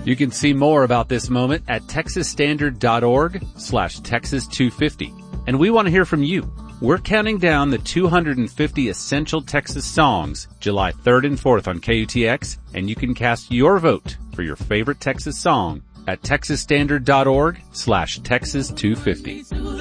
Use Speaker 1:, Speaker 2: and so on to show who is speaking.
Speaker 1: You can see more about this moment at texasstandard.org/Texas250. And we want to hear from you. We're counting down the 250 essential Texas songs July 3rd and 4th on KUTX, and you can cast your vote for your favorite Texas song at texasstandard.org/Texas250.